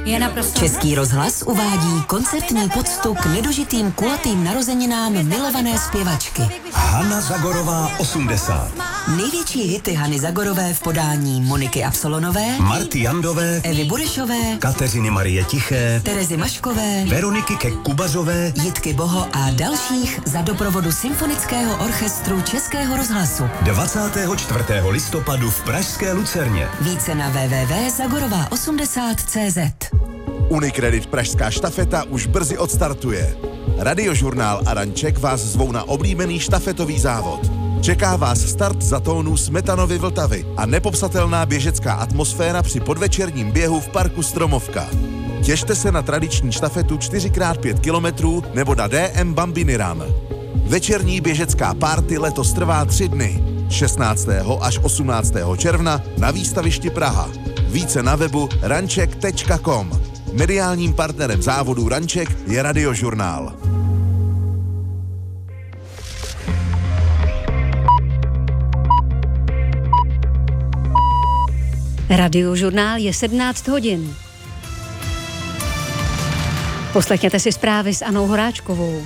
Je naprosto... Český rozhlas uvádí koncertní poctu k nedožitým kulatým narozeninám milované zpěvačky. Hana Zagorová 80. Největší hity Hany Zagorové v podání Moniky Absolonové, Marty Jandové, Evy Burešové, Kateřiny Marie Tiché, Terezy Maškové, Veroniky Kek-Kubařové, Jitky Boho a dalších za doprovodu Symfonického orchestru Českého rozhlasu. 24. listopadu v pražské Lucerně. Více na www.zagorová80.cz. Unicredit Pražská štafeta už brzy odstartuje. Radiožurnál a Ranček vás zvou na oblíbený štafetový závod. Čeká vás start za tónu Smetanovy Vltavy a nepopsatelná běžecká atmosféra při podvečerním běhu v parku Stromovka. Těšte se na tradiční štafetu 4x5 km nebo na DM Bambini Run. Večerní běžecká party letos trvá 3 dny. 16. až 18. června na výstavišti Praha. Více na webu ranček.com. Mediálním partnerem závodu Ranček je Radiožurnál. Radiožurnál je 17 hodin. Poslechněte si zprávy s Anou Horáčkovou.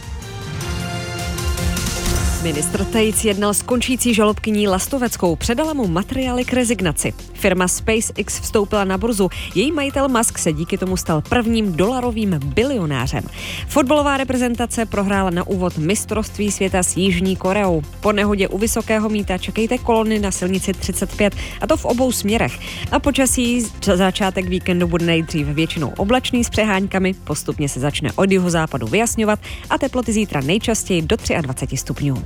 Ministr Tejc jednal s končící žalobkyní Lastoveckou, předala mu materiály k rezignaci. Firma SpaceX vstoupila na burzu, její majitel Musk se díky tomu stal prvním dolarovým bilionářem. Fotbalová reprezentace prohrála na úvod mistrovství světa s Jižní Koreou. Po nehodě u Vysokého Mýta čekejte kolony na silnici 35, a to v obou směrech. A počasí začátek víkendu bude nejdřív většinou oblačný s přeháňkami, postupně se začne od jihozápadu vyjasňovat a teploty zítra nejčastěji do 23 stupňů.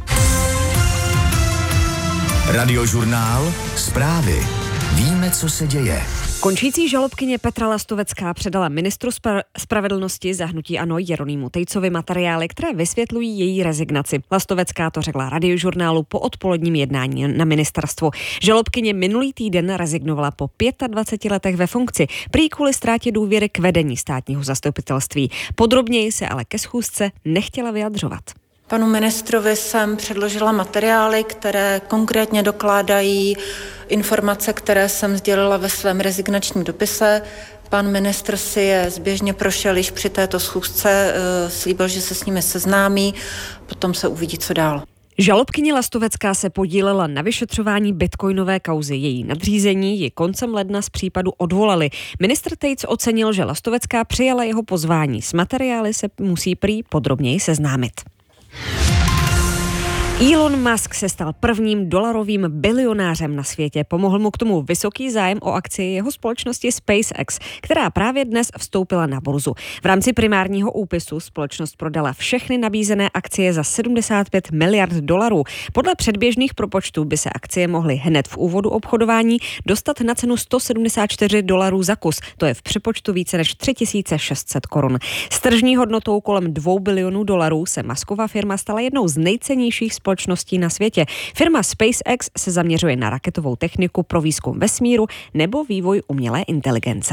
Radiožurnál, zprávy. Víme, co se děje. Končící žalobkyně Petra Lastovecká předala ministru spravedlnosti za hnutí ANO Jeronýmu Tejcovi materiály, které vysvětlují její rezignaci. Lastovecká to řekla Radiožurnálu po odpoledním jednání na ministerstvu. Žalobkyně minulý týden rezignovala po 25 letech ve funkci, prý kvůli ztrátě důvěry k vedení státního zastupitelství. Podrobněji se ale ke schůzce nechtěla vyjadřovat. Panu ministrovi jsem předložila materiály, které konkrétně dokládají informace, které jsem sdělila ve svém rezignačním dopise. Pan ministr si je zběžně prošel již při této schůzce, slíbil, že se s nimi seznámí, potom se uvidí, co dál. Žalobkyně Lastovecká se podílela na vyšetřování bitcoinové kauzy. Její nadřízení ji koncem ledna z případu odvolali. Ministr Tejc ocenil, že Lastovecká přijala jeho pozvání. S materiály se musí prý podrobněji seznámit. Elon Musk se stal prvním dolarovým bilionářem na světě. Pomohl mu k tomu vysoký zájem o akcie jeho společnosti SpaceX, která právě dnes vstoupila na burzu. V rámci primárního úpisu společnost prodala všechny nabízené akcie za 75 miliard dolarů. Podle předběžných propočtů by se akcie mohly hned v úvodu obchodování dostat na cenu $174 za kus. To je v přepočtu více než 3600 korun. S tržní hodnotou kolem $2 bilionů se Muskova firma stala jednou z nejcennějších společností na světě. Firma SpaceX se zaměřuje na raketovou techniku pro výzkum vesmíru nebo vývoj umělé inteligence.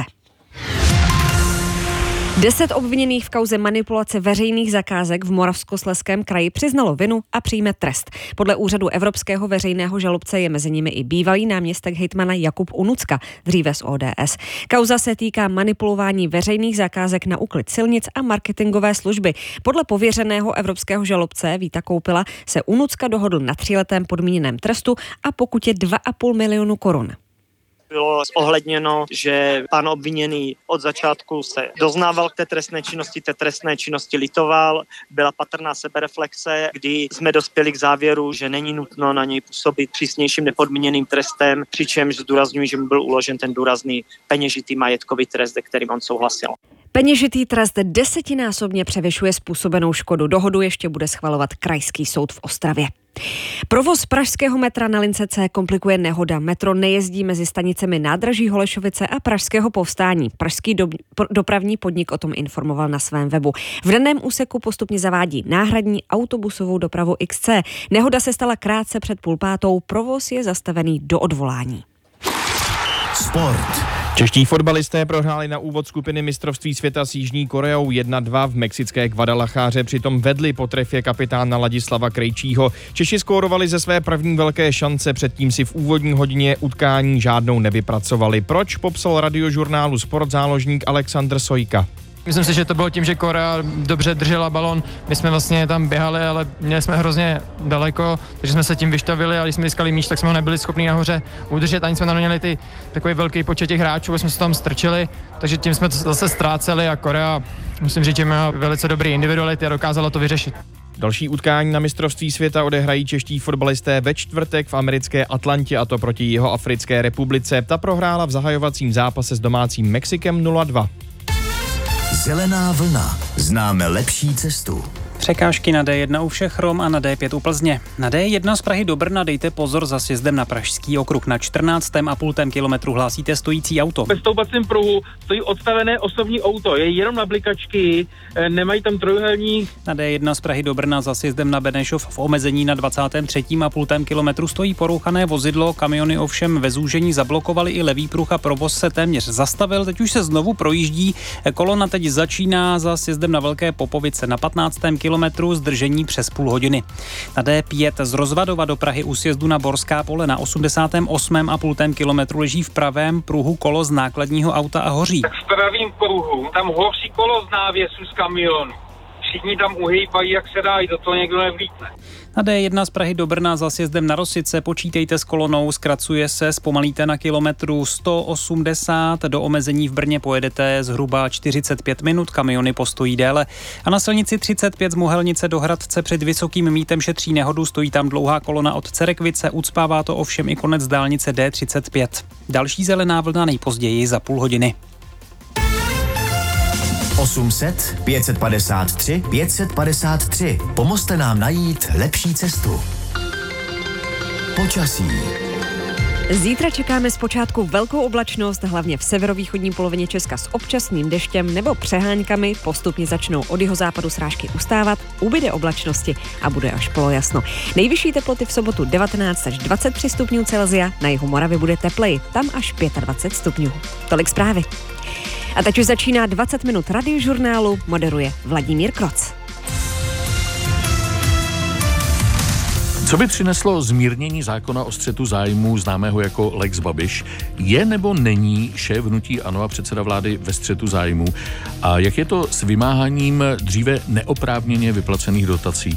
10 obviněných v kauze manipulace veřejných zakázek v Moravskoslezském kraji přiznalo vinu a přijme trest. Podle úřadu Evropského veřejného žalobce je mezi nimi i bývalý náměstek hejtmana Jakub Unucka, dříve z ODS. Kauza se týká manipulování veřejných zakázek na úklid silnic a marketingové služby. Podle pověřeného evropského žalobce Víta Koupila se Unucka dohodl na 3letém podmíněném trestu a pokutě 2,5 milionu korun. Bylo zohledněno, že pan obviněný od začátku se doznával k té trestné činnosti litoval, byla patrná sebereflexe, kdy jsme dospěli k závěru, že není nutno na něj působit přísnějším nepodmíněným trestem, přičemž zdůrazňuji, že mu byl uložen ten důrazný peněžitý majetkový trest, se kterým on souhlasil. Peněžitý trest 10násobně převyšuje způsobenou škodu. Dohodu ještě bude schvalovat Krajský soud v Ostravě. Provoz pražského metra na lince C komplikuje nehoda. Metro nejezdí mezi stanicemi Nádraží Holešovice a Pražského Povstání. Pražský dopravní podnik o tom informoval na svém webu. V daném úseku postupně zavádí náhradní autobusovou dopravu XC. Nehoda se stala krátce před 4:30. Provoz je zastavený do odvolání. Sport. Čeští fotbalisté prohráli na úvod skupiny mistrovství světa s Jižní Koreou 1-2 v mexické Guadalajáře, přitom vedli po trefě kapitána Ladislava Krejčího. Češi skórovali ze své první velké šance, předtím si v úvodní hodině utkání žádnou nevypracovali. Proč, popsal Radiožurnálu Sport záložník Alexandr Sojka. Myslím si, že to bylo tím, že Korea dobře držela balon. My jsme vlastně tam běhali, ale měli jsme hrozně daleko, takže jsme se tím vyštavili a když jsme získali míč, tak jsme ho nebyli schopni nahoře udržet. Ani jsme tam neměli takový velký počet těch hráčů, jsme se tam strčili, takže tím jsme to zase ztráceli a Korea, musím říct, že má velice dobrý individuality a dokázala to vyřešit. Další utkání na mistrovství světa odehrají čeští fotbalisté ve čtvrtek v americké Atlantě, a to proti Jihoafrické republice. Ta prohrála v zahajovacím zápase s domácím Mexikem 0-2. Zelená vlna. Známe lepší cestu. Překážky na D1 u všech Rom a na D5 u Plzně. Na D1 z Prahy do Brna dejte pozor za sjezdem na Pražský okruh. Na 14,5 kilometru hlásíte stojící auto. Ve stoupacím pruhu stojí odstavené osobní auto, je jenom na blikačky, nemají tam trojúhelník. Na D1 z Prahy do Brna za sjezdem na Benešov v omezení na 23,5 kilometru stojí porouchané vozidlo. Kamiony ovšem ve zúžení zablokovaly i levý pruh a provoz se téměř zastavil. Teď už se znovu projíždí. Kolona teď začíná za sjezdem na Velké Popovice na 15. kilometru, zdržení přes půl hodiny. Na D5 z Rozvadova do Prahy u sjezdu na Borská pole na 88,5 kilometru leží v pravém pruhu kolo z nákladního auta a hoří. Tak v pravém pruhu tam hoří kolo z návěsu z kamionu. Všichni tam uhejbají, jak se dá, i do toho někdo nevlítne. Na D1 z Prahy do Brna za sjezdem na Rosice počítejte s kolonou, zkracuje se, zpomalíte na kilometru 180, do omezení v Brně pojedete zhruba 45 minut, kamiony postojí déle. A na silnici 35 z Mohelnice do Hradce před Vysokým Mítem šetří nehodu, stojí tam dlouhá kolona od Cerekvice, ucpává to ovšem i konec dálnice D35. Další zelená vlna nejpozději za půl hodiny. 800 553 553. Pomozte nám najít lepší cestu. Počasí. Zítra čekáme zpočátku velkou oblačnost, hlavně v severovýchodní polovině Česka s občasným deštěm nebo přeháňkami. Postupně začnou od jihozápadu srážky ustávat, ubyde oblačnosti a bude až polojasno. Nejvyšší teploty v sobotu 19 až 23 stupňů Celsia, na jihu Moravy bude tepleji, tam až 25 stupňů. Tolik zprávy. A teď už začíná 20 minut Radiožurnálu, moderuje Vladimír Kroc. Co by přineslo zmírnění zákona o střetu zájmů známého jako Lex Babiš? Je nebo není šéf hnutí ANO a předseda vlády ve střetu zájmů? A jak je to s vymáháním dříve neoprávněně vyplacených dotací?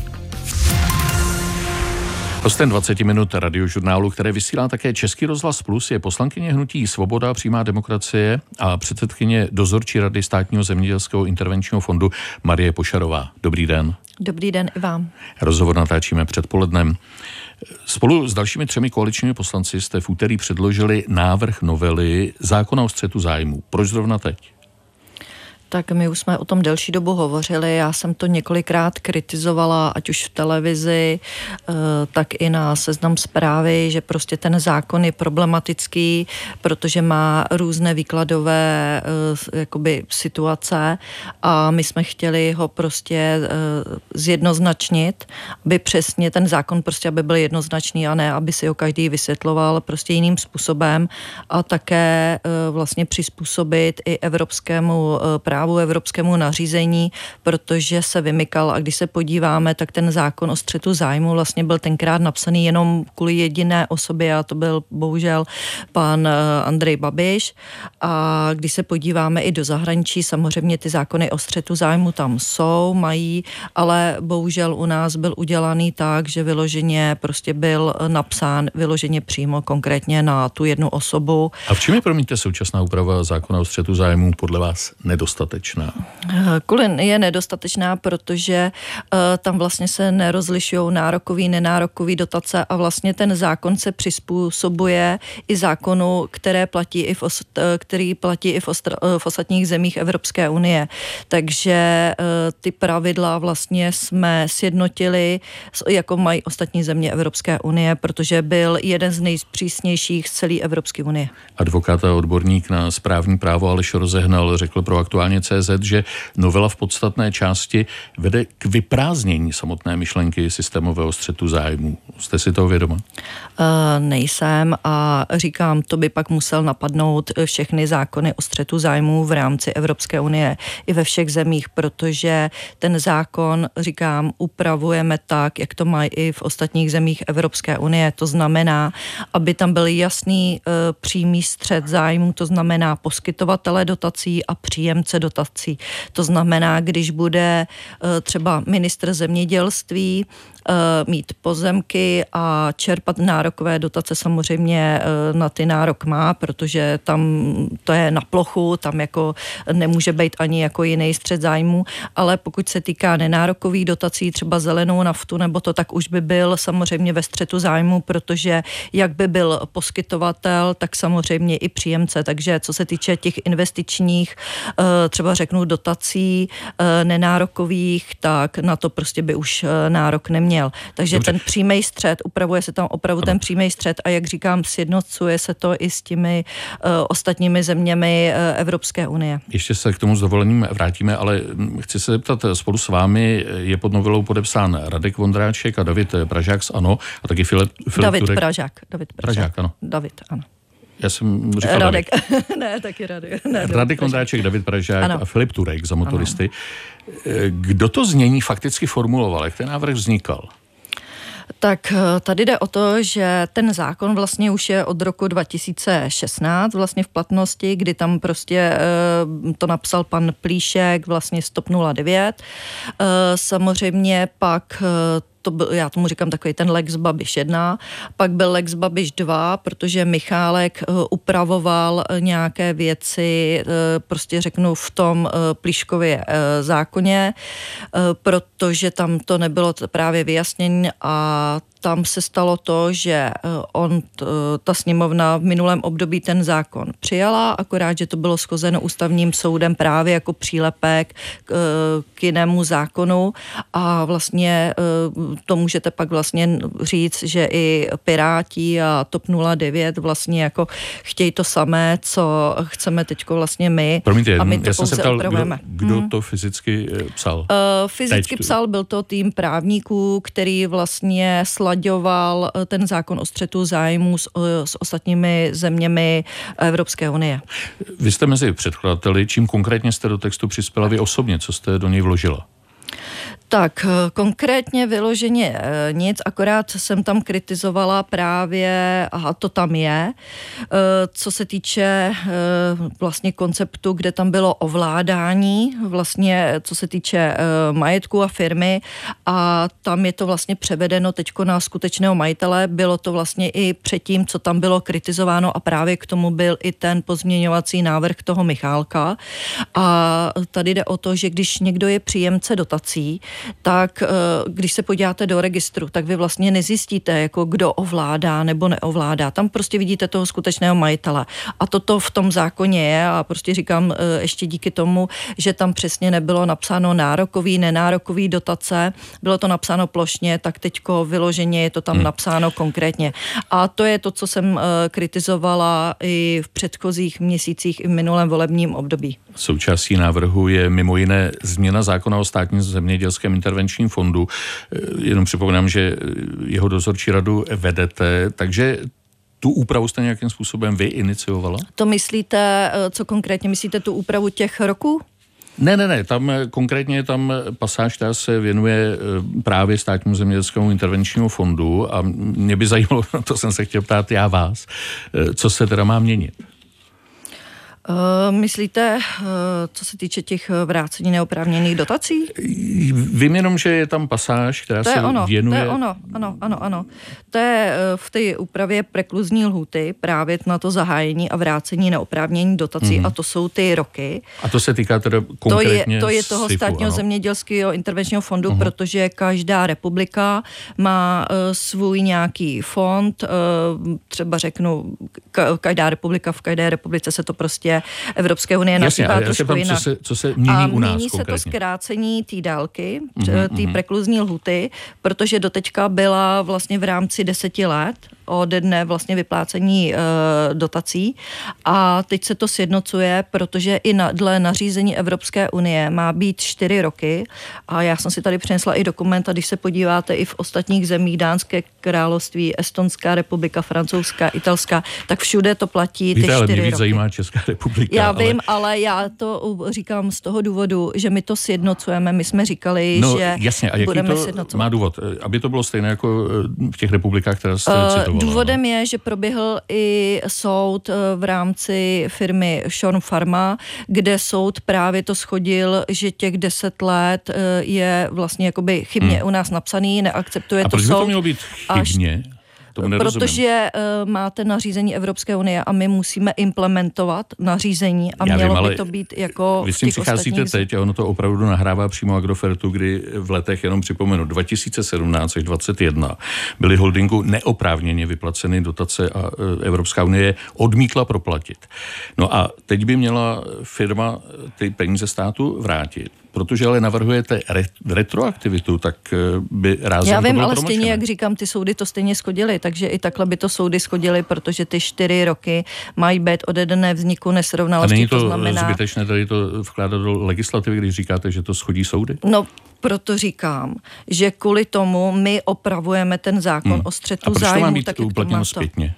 Hostem 20 minut Radiožurnálu, které vysílá také Český rozhlas Plus, je poslankyně hnutí Svoboda, přímá demokracie a předsedkyně dozorčí rady Státního zemědělského intervenčního fondu Marie Pošarová. Dobrý den. Dobrý den i vám. Rozhovor natáčíme předpolednem. Spolu s dalšími 3 koaličními poslanci jste v úterý předložili návrh novely zákona o střetu zájmů. Proč zrovna teď? Tak my už jsme o tom delší dobu hovořili, já jsem to několikrát kritizovala, ať už v televizi, tak i na Seznam Zprávy, že prostě ten zákon je problematický, protože má různé výkladové jakoby situace a my jsme chtěli ho prostě zjednoznačnit, aby přesně ten zákon prostě, aby byl jednoznačný a ne, aby si ho každý vysvětloval prostě jiným způsobem a také vlastně přizpůsobit i evropskému právu, evropskému nařízení, protože se vymykal a když se podíváme, tak ten zákon o střetu zájmu vlastně byl tenkrát napsaný jenom kvůli jediné osobě a to byl bohužel pan Andrej Babiš a když se podíváme i do zahraničí, samozřejmě ty zákony o střetu zájmu tam jsou, mají, ale bohužel u nás byl udělaný tak, že vyloženě prostě byl napsán vyloženě přímo konkrétně na tu jednu osobu. A v čem je, promiňte, současná úprava zákona o střetu zájmu podle vás nedostatečná? Je nedostatečná, protože tam vlastně se nerozlišují nárokový, nenárokový dotace a vlastně ten zákon se přizpůsobuje i zákonu, který platí i v ostatních zemích Evropské unie. Takže ty pravidla vlastně jsme sjednotili, jako mají ostatní země Evropské unie, protože byl jeden z nejpřísnějších z celé Evropské unie. Advokát a odborník na správní právo Aleš Rozehnal řekl pro Aktuálně CZ, že novela v podstatné části vede k vyprázdnění samotné myšlenky systémového střetu zájmů. Jste si toho vědoma? Nejsem a říkám, to by pak musel napadnout všechny zákony o střetu zájmů v rámci Evropské unie i ve všech zemích, protože ten zákon, říkám, upravujeme tak, jak to mají i v ostatních zemích Evropské unie. To znamená, aby tam byl jasný přímý střet zájmů, to znamená poskytovatele dotací a příjemce dotací. To znamená, když bude třeba ministr zemědělství mít pozemky a čerpat nárokové dotace, samozřejmě na ty nárok má, protože tam to je na plochu, tam jako nemůže být ani jako jiný střet zájmu, ale pokud se týká nenárokových dotací, třeba zelenou naftu nebo to, tak už by byl samozřejmě ve střetu zájmu, protože jak by byl poskytovatel, tak samozřejmě i příjemce, takže co se týče těch investičních, třeba řeknu dotací nenárokových, tak na to prostě by už nárok neměl. Takže dobře. Ten přímý střet, upravuje se tam opravdu ten přímý střet a jak říkám, sjednocuje se to i s těmi ostatními zeměmi Evropské unie. Ještě se k tomu s dovolením vrátíme, ale chci se zeptat, spolu s vámi je pod novelou podepsán Radek Vondráček a David Pražák z ANO a taky Filip David Turek. Pražák, ano. David, ano. Já jsem říkal Radek. Ne, taky Radek. Ne, Radek Vondráček, David Pražák ano. A Filip Turek za motoristy. Ano. Kdo to znění fakticky formuloval? Jak ten návrh vznikal? Tak tady jde o to, že ten zákon vlastně už je od roku 2016 vlastně v platnosti, kdy tam prostě to napsal pan Plíšek vlastně z TOP 09. Samozřejmě pak já tomu říkám takový ten Lex Babiš 1, pak byl Lex Babiš 2, protože Michálek upravoval nějaké věci, prostě řeknu v tom Plíškově zákoně, protože tam to nebylo právě vyjasnění a tam se stalo to, že ta sněmovna v minulém období ten zákon přijala, akorát, že to bylo shozeno ústavním soudem právě jako přílepek k jinému zákonu a vlastně to můžete pak vlastně říct, že i Piráti a TOP 09 vlastně jako chtějí to samé, co chceme teďko vlastně my. Promiňte, a my to já jsem se ptal, upravujeme. kdo to fyzicky psal? Fyzicky psal, byl to tým právníků, který vlastně slaďoval ten zákon o střetu zájmů s ostatními zeměmi Evropské unie. Vy jste mezi předkladateli, čím konkrétně jste do textu přispěla vy osobně, co jste do něj vložila? Tak konkrétně vyloženě nic, akorát jsem tam kritizovala právě, a to tam je, co se týče vlastně konceptu, kde tam bylo ovládání, vlastně co se týče majetku a firmy a tam je to vlastně převedeno teďko na skutečného majitele, bylo to vlastně i předtím, co tam bylo kritizováno a právě k tomu byl i ten pozměňovací návrh toho Michálka a tady jde o to, že když někdo je příjemce dotací, tak když se podíváte do registru, tak vy vlastně nezjistíte, jako kdo ovládá nebo neovládá. Tam prostě vidíte toho skutečného majitele. A toto v tom zákoně je a prostě říkám ještě díky tomu, že tam přesně nebylo napsáno nárokový, nenárokový dotace, bylo to napsáno plošně, tak teďko vyloženě je to tam napsáno konkrétně. A to je to, co jsem kritizovala i v předchozích měsících i v minulém volebním období. Součástí návrhu je mimo jiné změna zákona o státním zemědělském intervenčním fondu. Jenom připomínám, že jeho dozorčí radu vedete, takže tu úpravu jste nějakým způsobem vy iniciovala? To myslíte, co konkrétně myslíte, tu úpravu těch roků? Ne, tam konkrétně je tam pasáž, která se věnuje právě státnímu zemědělskému intervenčnímu fondu a mě by zajímalo, to jsem se chtěl ptát já vás, co se teda má měnit? Myslíte, co se týče těch vrácení neoprávněných dotací? Vím jenom, že je tam pasáž, která se věnuje... To je ono. To je v té úpravě prekluzní lhůty právě na to zahájení a vrácení neoprávněných dotací a to jsou ty roky. A to se týká teda konkrétně To je toho SIFu, státního zemědělského intervenčního fondu, protože každá republika má svůj nějaký fond, třeba řeknu, každá republika, v každé republice se to prostě Evropské unie nazývá trošku jinak. Co se mění u nás mění se konkrétně? to zkrácení té délky, té prekluzní lhuty, protože doteďka byla vlastně v rámci 10 let ode dne vlastně vyplácení dotací a teď se to sjednocuje, protože i dle nařízení Evropské unie má být 4 roky a já jsem si tady přinesla i dokument a když se podíváte i v ostatních zemích, Dánské království, Estonská republika, Francouzská, Italská, tak všude to platí ty 4 roky. Ale mě víc zajímá Česká republika. Já vím, ale já to říkám z toho důvodu, že my to sjednocujeme. My jsme říkali, že jasně, a jaký to má důvod? Aby to bylo stejné jako v těch republikách, které jste citovala. Důvodem je, že proběhl i soud v rámci firmy Schorn Pharma, kde soud právě to shodil, že těch 10 let je vlastně jakoby chybně u nás napsaný, neakceptuje to soud. A proč by to mělo být chybně? Protože máte nařízení Evropské unie a my musíme implementovat nařízení a mělo by to být jako vy s tím přicházíte teď a ono to opravdu nahrává přímo Agrofertu, kdy v letech, jenom připomenu, 2017 až 2021 byly holdingu neoprávněně vyplaceny dotace a Evropská unie odmítla proplatit. No a teď by měla firma ty peníze státu vrátit. Protože ale navrhujete retroaktivitu, tak by rázem já to bylo vím, ale promlčené. stejně, jak říkám, ty soudy to stejně shodily, takže i takhle by to soudy shodily, protože ty 4 roky mají být ode dne vzniku nesrovnalosti. A není to znamená zbytečné tady to vkládat do legislativy, když říkáte, že to shodí soudy? No, proto říkám, že kvůli tomu my opravujeme ten zákon o střetu zájmů. A proč to má být uplatněno zpětně?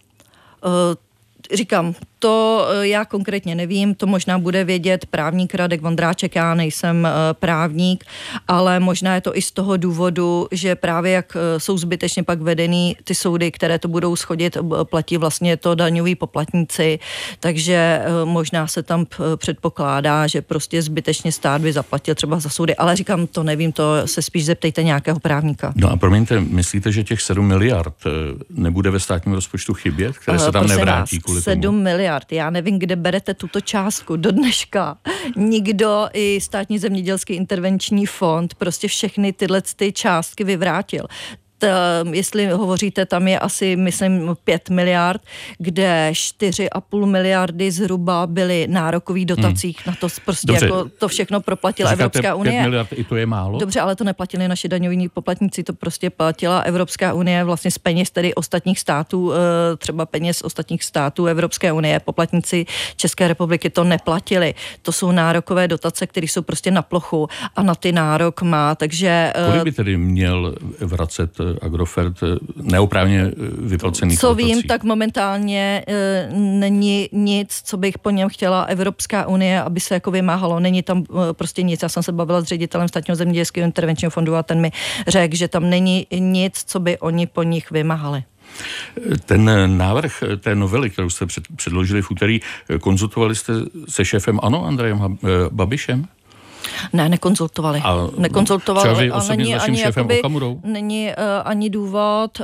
Říkám, to já konkrétně nevím, to možná bude vědět právník Radek Vondráček, já nejsem právník, ale možná je to i z toho důvodu, že právě jak jsou zbytečně pak vedený ty soudy, které to budou shodit, platí vlastně to daňoví poplatníci, takže možná se tam předpokládá, že prostě zbytečně stát by zaplatil třeba za soudy, ale říkám, to nevím, to se spíš zeptejte nějakého právníka. No a promiňte, myslíte, že těch 7 miliard nebude ve státním rozpočtu chybět, které se tam nevrátí kvůli tomu? 7 miliard. Já nevím, kde berete tuto částku. Do dneška nikdo, i Státní zemědělský intervenční fond, prostě všechny tyhle ty částky vyvrátil. Jestli hovoříte, tam je asi, myslím, 5 miliard, kde 4,5 miliardy zhruba byly nárokových dotacích. Na to prostě dobře, jako to všechno proplatila Evropská unie. 5 miliard, i to je málo? Dobře, ale to neplatili naši daňoví poplatníci, to prostě platila Evropská unie vlastně z peněz tedy ostatních států, třeba peněz ostatních států Evropské unie. Poplatníci České republiky to neplatili. To jsou nárokové dotace, které jsou prostě na plochu a na ty nárok má, takže... Kolik by tedy měl vracet Agrofert neoprávně vyplacených co dotací? vím, tak momentálně není nic, co bych po něm chtěla Evropská unie, aby se jako vymáhalo. Není tam prostě nic. Já jsem se bavila s ředitelem Státního zemědělského intervenčního fondu a ten mi řekl, že tam není nic, co by oni po nich vymáhali. Ten návrh té novely, kterou jste předložili v úterý, konzultovali jste se šéfem ANO, Andrejem Babišem? Ne, nekonzultovali. Třeba vy osobně s vaším šéfem Okamurou? Není ani důvod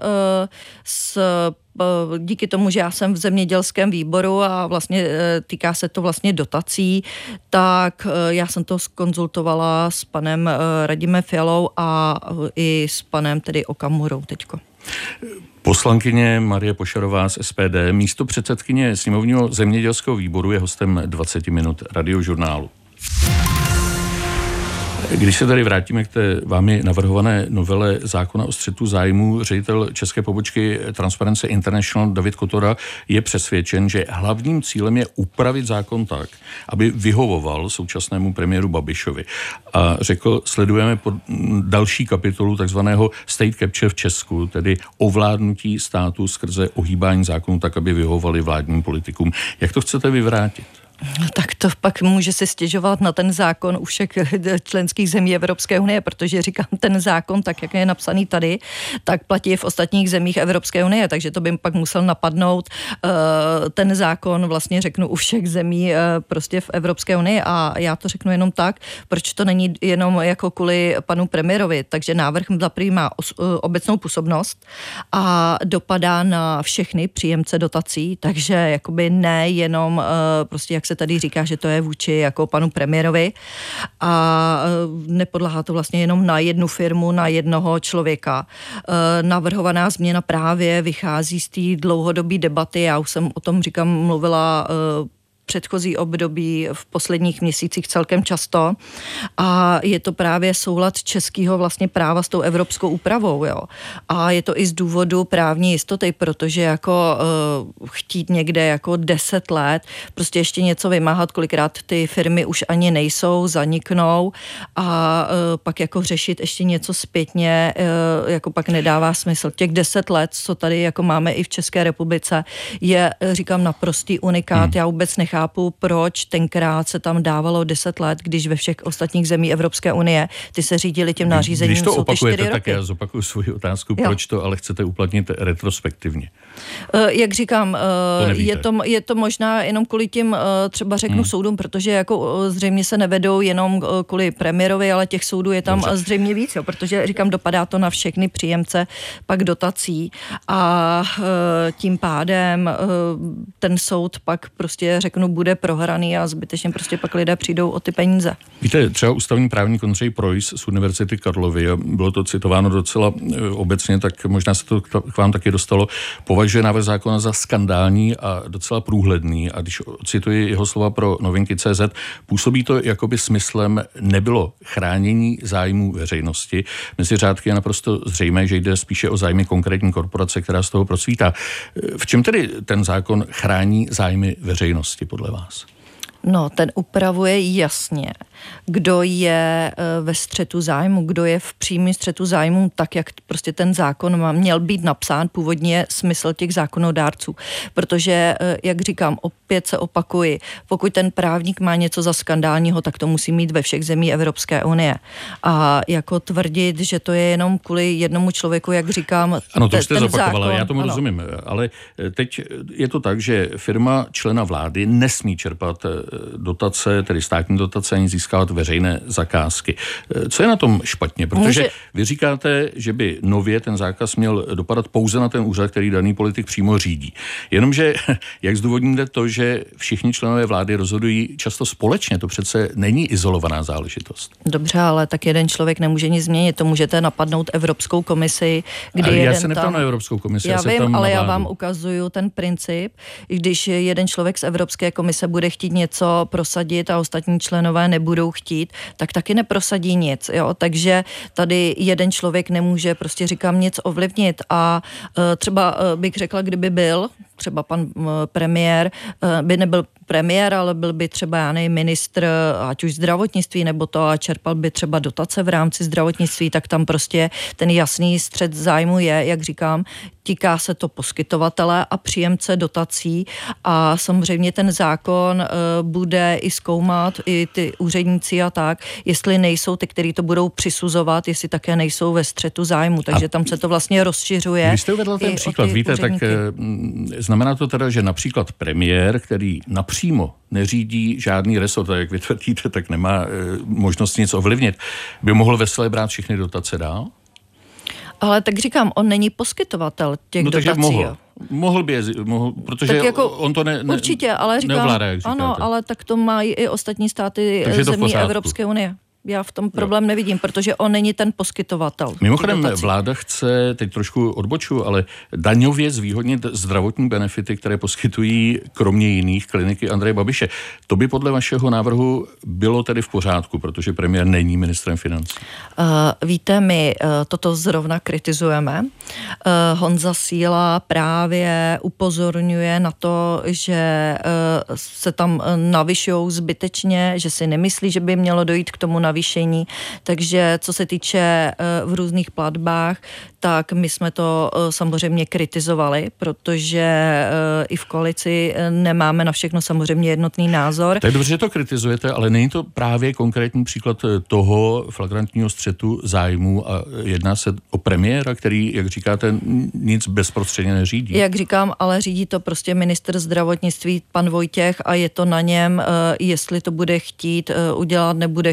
díky tomu, že já jsem v zemědělském výboru a vlastně týká se to vlastně dotací, tak já jsem to zkonzultovala s panem Radimem Fialou a i s panem tedy Okamurou teďko. Poslankyně Marie Pošarová z SPD, místo předsedkyně sněmovního zemědělského výboru, je hostem 20 minut Radiožurnálu. Když se tady vrátíme k té vámi navrhované novele zákona o střetu zájmů, ředitel české pobočky Transparency International David Kotora je přesvědčen, že hlavním cílem je upravit zákon tak, aby vyhovoval současnému premiéru Babišovi. A řekl, sledujeme další kapitolu takzvaného state capture v Česku, tedy ovládnutí státu skrze ohýbání zákonů tak, aby vyhovovali vládním politikům. Jak to chcete vyvrátit? Tak to pak může se stěžovat na ten zákon u všech členských zemí Evropské unie, protože říkám, ten zákon, tak jak je napsaný tady, tak platí v ostatních zemích Evropské unie, takže to by pak musel napadnout ten zákon, vlastně řeknu, u všech zemí prostě v Evropské unii a já to řeknu jenom tak, proč to není jenom jako kvůli panu premiérovi, takže návrh za první má obecnou působnost a dopadá na všechny příjemce dotací, takže jakoby ne jenom prostě jak se tady říká, že to je vůči jako panu premiérovi a nepodléhá to vlastně jenom na jednu firmu, na jednoho člověka. Navrhovaná změna právě vychází z té dlouhodobé debaty, já už jsem o tom mluvila předchozí období v posledních měsících celkem často a je to právě soulad českého vlastně práva s tou evropskou úpravou, jo. A je to i z důvodu právní jistoty, protože jako chtít někde jako 10 let, prostě ještě něco vymáhat, kolikrát ty firmy už ani nejsou, zaniknou a pak jako řešit ještě něco zpětně, jako pak nedává smysl. Těch 10 let, co tady jako máme i v České republice, je, říkám, naprostý unikát. Já vůbec nechápu, proč tenkrát se tam dávalo 10 let, když ve všech ostatních zemí Evropské unie ty se řídili tím nařízením. Když to opakujete, tak já zopakuju svoji otázku, proč to ale chcete uplatnit retrospektivně? Jak říkám, je to možná jenom kvůli tím, třeba řeknu soudům, protože jako zřejmě se nevedou jenom kvůli premiérovi, ale těch soudů je tam zřejmě víc, jo, protože říkám, dopadá to na všechny příjemce pak dotací a tím pádem ten soud pak prostě řeknu bude prohraný a zbytečně prostě pak lidé přijdou o ty peníze. Víte, třeba ústavní právník Ondřej Preuss z Univerzity Karlovy, a bylo to citováno docela obecně, tak možná se to k vám taky dostalo, považuje návrh zákona za skandální a docela průhledný a když cituji jeho slova pro Novinky.cz, působí to, jako by smyslem nebylo chránění zájmů veřejnosti. Mezi řádky je naprosto zřejmé, že jde spíše o zájmy konkrétní korporace, která z toho procvítá. V čem tedy ten zákon chrání zájmy veřejnosti podle vás? No, ten upravuje jasně, kdo je ve střetu zájmu, kdo je v přímém střetu zájmu, tak jak prostě ten zákon měl být napsán, původně smysl těch zákonodárců. Protože, jak říkám, opět se opakuji, pokud ten právník má něco za skandálního, tak to musí mít ve všech zemí Evropské unie. A jako tvrdit, že to je jenom kvůli jednomu člověku, jak říkám, ano, to jste zopakovala, zákon, já tomu rozumím, ale teď je to tak, že firma člena vlády nesmí čerpat dotace, tedy státní dotace, ani získávat veřejné zakázky. Co je na tom špatně? Protože vy říkáte, že by nově ten zákaz měl dopadat pouze na ten úřad, který daný politik přímo řídí. Jenomže, jak zdůvodníte to, že všichni členové vlády rozhodují často společně, to přece není izolovaná záležitost. Dobře, ale tak jeden člověk nemůže nic změnit. To můžete napadnout Evropskou komisi, kdy já se neptám na Evropskou komisi. Já vím, ale já vám ukazuju ten princip. Když jeden člověk z Evropské komise bude chtít něco prosadit a ostatní členové nebudou chtít, tak taky neprosadí nic. Jo? Takže tady jeden člověk nemůže, prostě říkám, nic ovlivnit a třeba bych řekla, kdyby byl třeba pan premiér, by nebyl premiér, ale byl by třeba, já nevím, ministr, ať už zdravotnictví, nebo to a čerpal by třeba dotace v rámci zdravotnictví, tak tam prostě ten jasný střet zájmu je, jak říkám, týká se to poskytovatele a příjemce dotací a samozřejmě ten zákon bude i zkoumat i ty úředníci a tak, jestli nejsou ty, kteří to budou přisuzovat, jestli také nejsou ve střetu zájmu, takže tam se to vlastně rozšiřuje. Když jste uvedla ten příklad, víte, úředníky. Tak znamená to teda, že například premiér, který napřímo neřídí žádný resort, a jak vy tvrdíte, tak nemá možnost nic ovlivnit, by mohl vesele brát všechny dotace dál? Ale tak říkám, on není poskytovatel těch dotací. Mohl by, protože jako, on to určitě, ale říkám, neovládá, jak říkáte. Ano, ale tak to mají i ostatní státy zemí Evropské unie. Já v tom problém nevidím, protože on není ten poskytovatel. Mimochodem vláda chce, teď trošku odboču, ale daňově zvýhodnit zdravotní benefity, které poskytují kromě jiných kliniky Andreje Babiše. To by podle vašeho návrhu bylo tedy v pořádku, protože premiér není ministrem financí. Víte, my toto zrovna kritizujeme. Honza Síla právě upozorňuje na to, že se tam navyšují zbytečně, že si nemyslí, že by mělo dojít k tomu navýšení. Takže co se týče v různých platbách, tak my jsme to samozřejmě kritizovali, protože i v koalici nemáme na všechno samozřejmě jednotný názor. To je dobře, že to kritizujete, ale není to právě konkrétní příklad toho flagrantního střetu zájmů a jedná se o premiéra, který, jak říkáte, nic bezprostředně neřídí. Jak říkám, ale řídí to prostě ministr zdravotnictví, pan Vojtěch, a je to na něm, jestli to bude chtít udělat, nebude chtít udělat.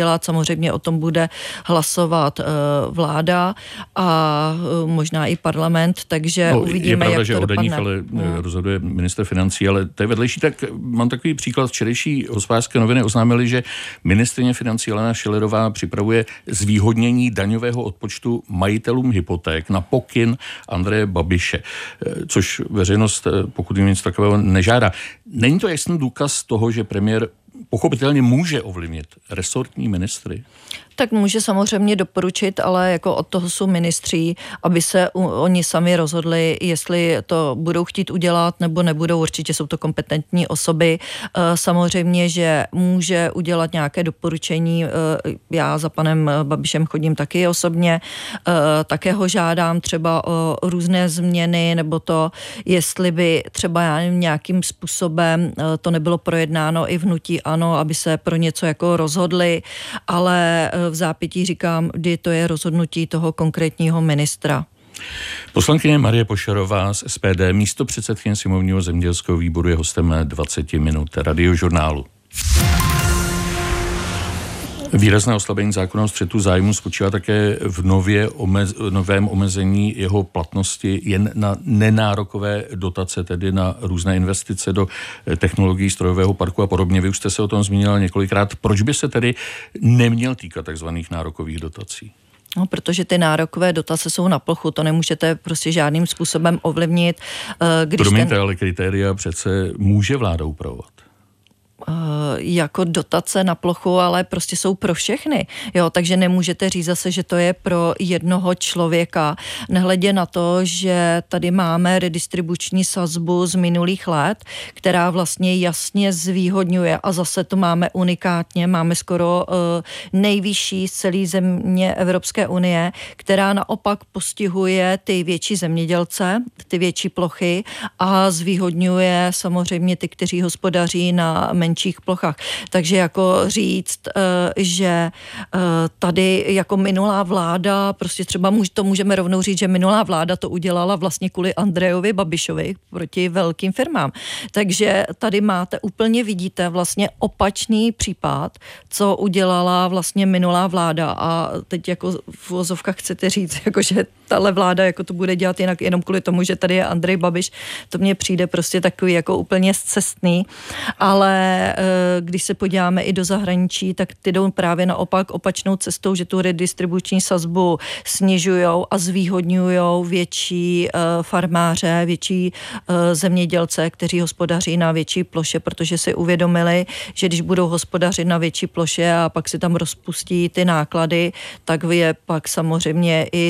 udělat. Samozřejmě o tom bude hlasovat vláda a možná i parlament, takže uvidíme, je pravda, jak že to o daních, dopadne. ale rozhoduje ministr financí, ale to je vedlejší. Tak mám takový příklad. Včerejší Hospodářské noviny oznámily, že ministryně financí Alena Schillerová připravuje zvýhodnění daňového odpočtu majitelům hypoték na pokyn Andreje Babiše, což veřejnost, pokud jim nic takového nežádá. Není to jasný důkaz toho, že premiér pochopitelně může ovlivnit resortní ministry? Tak může samozřejmě doporučit, ale jako od toho jsou ministři, aby se oni sami rozhodli, jestli to budou chtít udělat nebo nebudou. Určitě jsou to kompetentní osoby. Samozřejmě, že může udělat nějaké doporučení. Já za panem Babišem chodím taky osobně. Také ho žádám třeba o různé změny nebo to, jestli by třeba já nevím, nějakým způsobem to nebylo projednáno i v hnutí ANO, aby se pro něco jako rozhodli, ale v zápětí říkám, kdy to je rozhodnutí toho konkrétního ministra. Poslankyně Marie Pošarová z SPD, místopředsedkyně sněmovního zemědělského výboru, je hostem 20 minut Radiožurnálu. Výrazné oslabení zákona o střetu zájmu spočívá také v novém omezení jeho platnosti jen na nenárokové dotace, tedy na různé investice do technologií strojového parku a podobně. Vy už jste se o tom zmínila několikrát. Proč by se tedy neměl týkat takzvaných nárokových dotací? No, protože ty nárokové dotace jsou na plochu, to nemůžete prostě žádným způsobem ovlivnit. Promiňte, ale kritéria přece může vláda upravovat. Jako dotace na plochu, ale prostě jsou pro všechny. Jo, takže nemůžete říct zase, že to je pro jednoho člověka. Nehledě na to, že tady máme redistribuční sazbu z minulých let, která vlastně jasně zvýhodňuje a zase to máme unikátně, máme skoro nejvyšší z celé země Evropské unie, která naopak postihuje ty větší zemědělce, ty větší plochy a zvýhodňuje samozřejmě ty, kteří hospodaří na menších plochách. Takže jako říct, že tady jako minulá vláda, prostě třeba to můžeme rovnou říct, že minulá vláda to udělala vlastně kvůli Andrejovi Babišovi proti velkým firmám. Takže tady úplně vidíte vlastně opačný případ, co udělala vlastně minulá vláda a teď jako v uvozovkách chcete říct, jako že tahle vláda jako to bude dělat jinak jenom kvůli tomu, že tady je Andrej Babiš, to mně přijde prostě takový jako úplně scestný, ale když se podíváme i do zahraničí, tak ty jdou právě naopak opačnou cestou, že tu redistribuční sazbu snižujou a zvýhodňujou větší farmáře, větší zemědělce, kteří hospodaří na větší ploše, protože si uvědomili, že když budou hospodařit na větší ploše a pak si tam rozpustí ty náklady, tak je pak samozřejmě i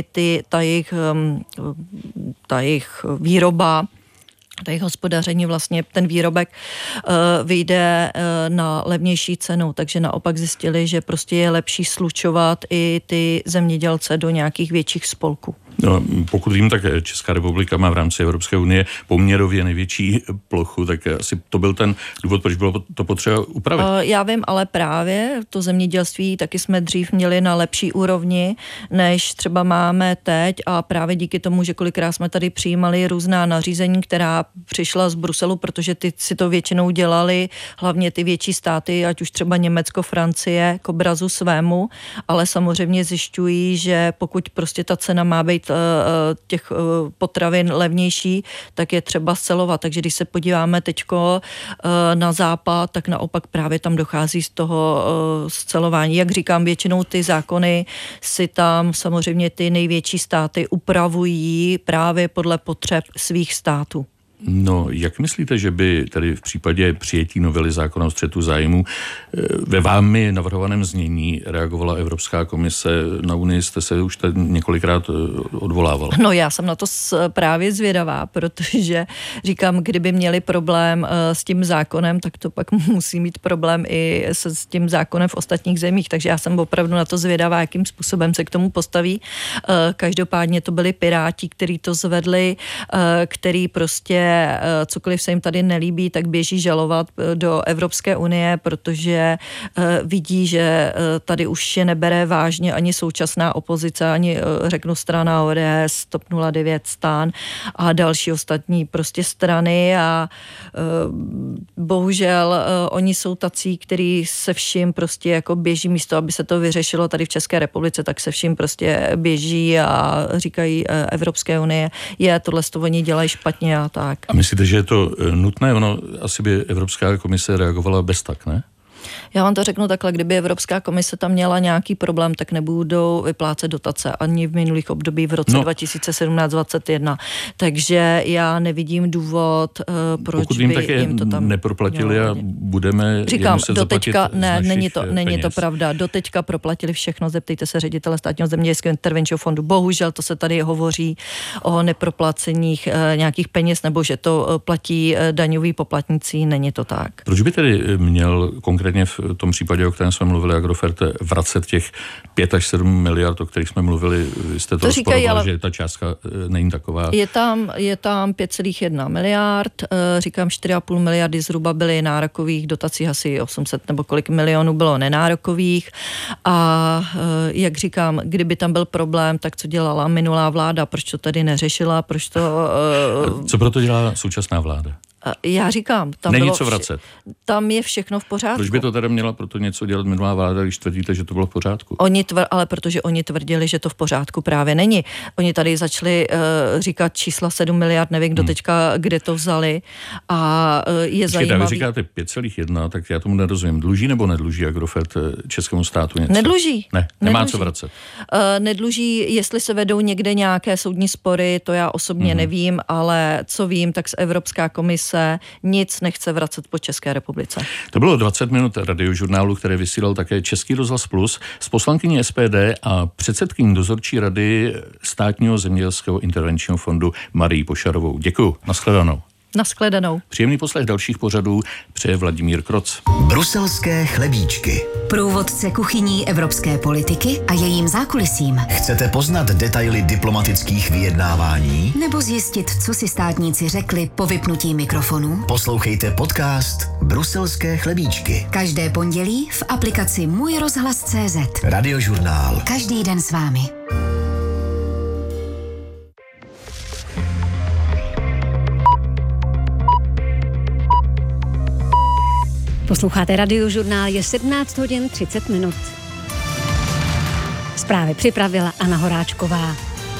ta jejich výroba, jejich hospodaření, vlastně ten výrobek vyjde na levnější cenu, takže naopak zjistili, že prostě je lepší slučovat i ty zemědělce do nějakých větších spolků. No, pokud vím, tak Česká republika má v rámci Evropské unie poměrově největší plochu, tak asi to byl ten důvod, proč bylo to potřeba upravit. Já vím, ale právě to zemědělství taky jsme dřív měli na lepší úrovni, než třeba máme teď a právě díky tomu, že kolikrát jsme tady přijímali různá nařízení, která přišla z Bruselu, protože ty si to většinou dělali, hlavně ty větší státy, ať už třeba Německo, Francie, k obrazu svému, ale samozřejmě zjišťují, že pokud prostě ta cena má být těch potravin levnější, tak je třeba scelovat. Takže když se podíváme teďko na západ, tak naopak právě tam dochází z toho scelování. Jak říkám, většinou ty zákony si tam samozřejmě ty největší státy upravují právě podle potřeb svých států. No, jak myslíte, že by tady v případě přijetí novely zákona o střetu zájmů ve vámi navrhovaném znění reagovala Evropská komise? Na Unii jste se už tady několikrát odvolávala. No, já jsem na to právě zvědavá, protože říkám, kdyby měli problém s tím zákonem, tak to pak musí mít problém i s tím zákonem v ostatních zemích, takže já jsem opravdu na to zvědavá, jakým způsobem se k tomu postaví. Každopádně to byli Piráti, kteří to zvedli, který prostě prostě cokoliv se jim tady nelíbí, tak běží žalovat do Evropské unie, protože vidí, že tady už je nebere vážně ani současná opozice, ani řeknu strana ODS, TOP 09, STAN a další ostatní prostě strany a bohužel oni jsou tací, který se vším prostě jako běží místo, aby se to vyřešilo tady v České republice, tak se vším prostě běží a říkají Evropské unie, tohle oni dělají špatně a tak. A myslíte, že je to nutné? Ono asi by Evropská komise reagovala bez tak, ne? Já vám to řeknu takhle, kdyby Evropská komise tam měla nějaký problém, tak nebudou vyplácet dotace ani v minulých období v roce 2017-2021. Takže já nevidím důvod, proč pokud by jim to tam neproplatili a budeme říkám, muset zaplatit není to pravda. Doteďka proplatili všechno, zeptejte se ředitele Státního zemědělského intervenčního fondu. Bohužel to se tady hovoří o neproplacených nějakých peněz, nebo že to platí daňoví poplatníci, není to tak. Proč by tedy měl konkrétně v tom případě, o kterém jsme mluvili, Agrofert vracet těch 5 až 7 miliard, o kterých jsme mluvili, jste to rozporoval, že ta částka není taková? Je tam 5,1 miliard, říkám 4,5 miliardy zhruba byly nárokových dotací, asi 800 nebo kolik milionů bylo nenárokových a jak říkám, kdyby tam byl problém, tak co dělala minulá vláda, proč to tady neřešila, proč to... Co proto dělá současná vláda? Já říkám, není co vracet. Tam je všechno v pořádku. Proč by to teda měla proto něco dělat minulá vláda, když tvrdíte, že to bylo v pořádku? Ale protože oni tvrdili, že to v pořádku právě není. Oni tady začali říkat čísla 7 miliard, nevím kdo teďka, kde to vzali a je zajímavý. Vy říkáte 5,1, tak já tomu nerozumím. Dluží nebo nedluží Agrofert českému státu něco? Nedluží. Nemá co vracet. Nedluží, jestli se vedou někde nějaké soudní spory, to já osobně nevím, ale co vím, tak z Evropská komise nic nechce vracet po České republice. To bylo 20 minut radiožurnálu, které vysílal také Český rozhlas Plus s poslankyní SPD a předsedkyní dozorčí rady Státního zemědělského intervenčního fondu Marií Pošarovou. Děkuju. Nashledanou. Nashledanou. Příjemný poslech dalších pořadů přeje Vladimír Kroc. Bruselské chlebíčky. Průvodce kuchyní evropské politiky a jejím zákulisím. Chcete poznat detaily diplomatických vyjednávání? Nebo zjistit, co si státníci řekli po vypnutí mikrofonu? Poslouchejte podcast Bruselské chlebíčky. Každé pondělí v aplikaci Můj rozhlas.cz. Radiožurnál. Každý den s vámi. Posloucháte Radiožurnál, je 17 hodin 30 minut. Zprávy připravila Anna Horáčková.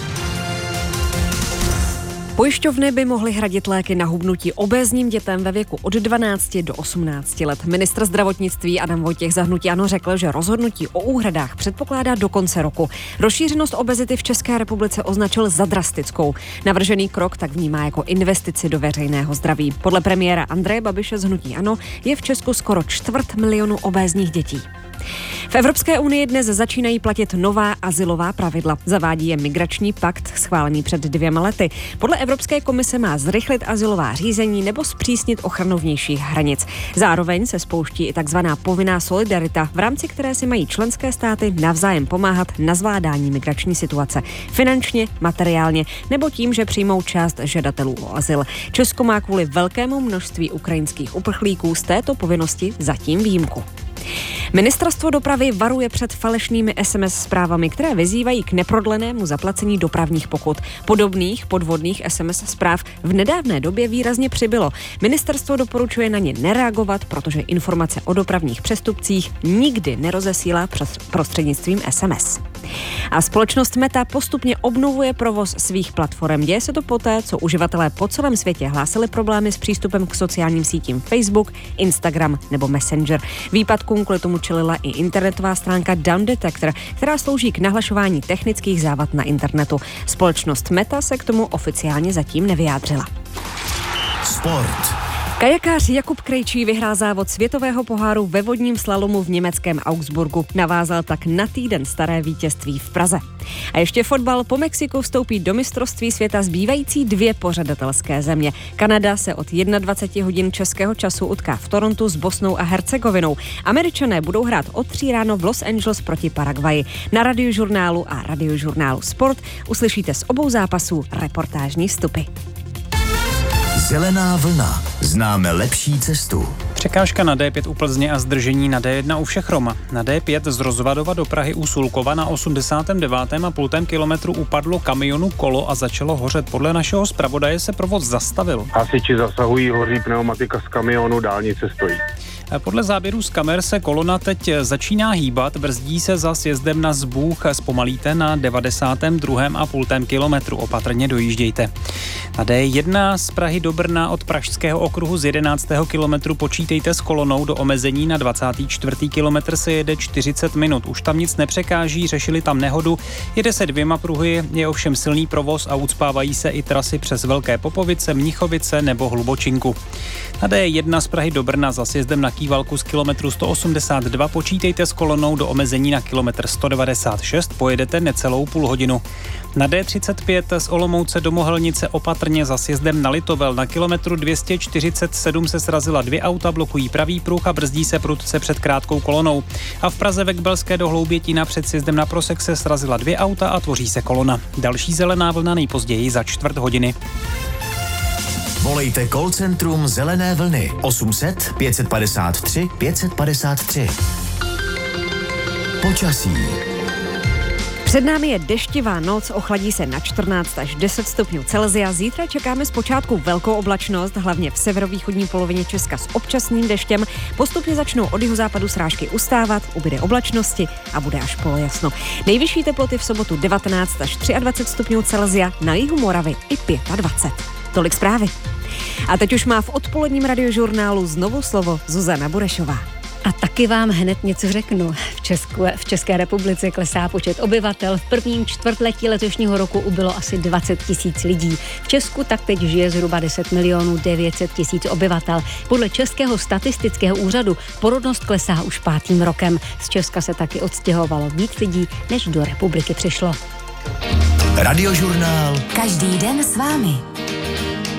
Pojišťovny by mohly hradit léky na hubnutí obézním dětem ve věku od 12 do 18 let. Ministr zdravotnictví Adam Vojtěch za hnutí ANO řekl, že rozhodnutí o úhradách předpokládá do konce roku. Rozšířenost obezity v České republice označil za drastickou. Navržený krok tak vnímá jako investici do veřejného zdraví. Podle premiéra Andreje Babiše z hnutí ANO je v Česku skoro 250 000 obézních dětí. V Evropské unii dnes začínají platit nová azylová pravidla. Zavádí je migrační pakt schválený před 2 lety. Podle Evropské komise má zrychlit azylová řízení nebo zpřísnit ochranu vnějších hranic. Zároveň se spouští i takzvaná povinná solidarita, v rámci které si mají členské státy navzájem pomáhat na zvládání migrační situace. Finančně, materiálně nebo tím, že přijmou část žadatelů o azyl. Česko má kvůli velkému množství ukrajinských uprchlíků z této povinnosti zatím výjimku. Ministerstvo dopravy varuje před falešnými SMS zprávami, které vyzývají k neprodlenému zaplacení dopravních pokut. Podobných podvodných SMS zpráv v nedávné době výrazně přibylo. Ministerstvo doporučuje na ně nereagovat, protože informace o dopravních přestupcích nikdy nerozesílá prostřednictvím SMS. A společnost Meta postupně obnovuje provoz svých platform. Děje se to poté, co uživatelé po celém světě hlásili problémy s přístupem k sociálním sítím Facebook, Instagram nebo Messenger. Výpadkům kvůli tomu čelila i internetová stránka Down Detector, která slouží k nahlašování technických závad na internetu. Společnost Meta se k tomu oficiálně zatím nevyjádřila. Sport. Kajakář Jakub Krejčí vyhrál závod světového poháru ve vodním slalomu v německém Augsburgu. Navázal tak na týden staré vítězství v Praze. A ještě fotbal. Po Mexiku vstoupí do mistrovství světa zbývající 2 pořadatelské země. Kanada se od 21 hodin českého času utká v Torontu s Bosnou a Hercegovinou. Američané budou hrát od 3 ráno v Los Angeles proti Paraguayi. Na Radiožurnálu a Radiožurnálu Sport uslyšíte z obou zápasů reportážní vstupy. Zelená vlna. Známe lepší cestu. Překážka na D5 u Plzně a zdržení na D1 u Všechroma. Na D5 z Rozvadova do Prahy u Sulkova na 89,5 kilometru upadlo kamionu kolo a začalo hořet. Podle našeho zpravodaje se provoz zastavil. Hasiči zasahují, hoří pneumatika z kamionu, dálnice stojí. Podle záběrů z kamer se kolona teď začíná hýbat, brzdí se za sjezdem na Zbůh, zpomalíte na 92,5 kilometru, opatrně dojíždějte. Na D1 z Prahy do Brna od Pražského okruhu z 11. kilometru počítejte s kolonou, do omezení na 24. kilometr se jede 40 minut. Už tam nic nepřekáží, řešili tam nehodu, jede se 2 pruhy, je ovšem silný provoz a ucpávají se i trasy přes Velké Popovice, Mnichovice nebo Hlubočinku. Na D1 z Prahy do Brna za sjezdem na Kývalku z kilometru 182 počítejte s kolonou, do omezení na kilometr 196, pojedete necelou půl hodinu. Na D35 z Olomouce do Mohelnice opatrně za sjezdem na Litovel. Na kilometru 247 se srazila 2 auta, blokují pravý pruh a brzdí se prudce před krátkou kolonou. A v Praze ve Kbelské do Hloubětína před sjezdem na Prosek se srazila 2 auta a tvoří se kolona. Další zelená vlna nejpozději za 1/4 hodiny. Volejte call centrum Zelené vlny 800 553 553. Počasí. Před námi je deštivá noc, ochladí se na 14 až 10 stupňů Celsia. Zítra čekáme zpočátku velkou oblačnost, hlavně v severovýchodní polovině Česka s občasným deštěm. Postupně začnou od jihozápadu srážky ustávat, ubyde oblačnosti a bude až polojasno. Nejvyšší teploty v sobotu 19 až 23 stupňů Celsia, na jihu Moravy i 25. Tolik zprávy. A teď už má v odpoledním radiožurnálu znovu slovo Zuzana Burešová. A taky vám hned něco řeknu. V České republice klesá počet obyvatel. V prvním čtvrtletí letošního roku ubylo asi 20 000 lidí. V Česku tak teď žije zhruba 10 900 000 obyvatel. Podle Českého statistického úřadu porodnost klesá už 5. rokem. Z Česka se taky odstěhovalo víc lidí, než do republiky přišlo. Radiožurnál. Každý den s vámi.